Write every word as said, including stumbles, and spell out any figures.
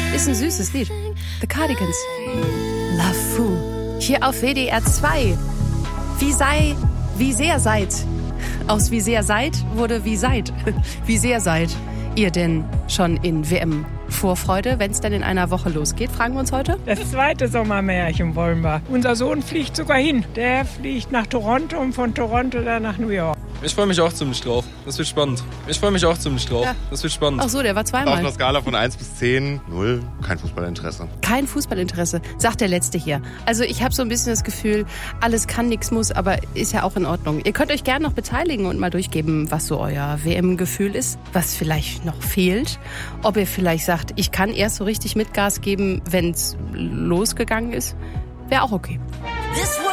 Ist ein süßes Lied. The Cardigans. Love Fu. Hier auf W D R zwei. Wie sei, wie sehr seid. Aus wie sehr seid wurde wie seid. Wie sehr seid ihr denn schon in W M-Vorfreude, wenn es denn in einer Woche losgeht, fragen wir uns heute? Das zweite Sommermärchen wollen wir. Unser Sohn fliegt sogar hin. Der fliegt nach Toronto und von Toronto dann nach New York. Ich freue mich auch ziemlich drauf. Das wird spannend. Ich freue mich auch ziemlich drauf. Ja. Das wird spannend. Ach so, der war zweimal. Auf einer Skala von eins bis zehn, null, kein Fußballinteresse. Kein Fußballinteresse, sagt der Letzte hier. Also ich habe so ein bisschen das Gefühl, alles kann, nichts muss, aber ist ja auch in Ordnung. Ihr könnt euch gerne noch beteiligen und mal durchgeben, was so euer W M-Gefühl ist, was vielleicht noch fehlt. Ob ihr vielleicht sagt, ich kann erst so richtig mit Gas geben, wenn es losgegangen ist, wäre auch okay.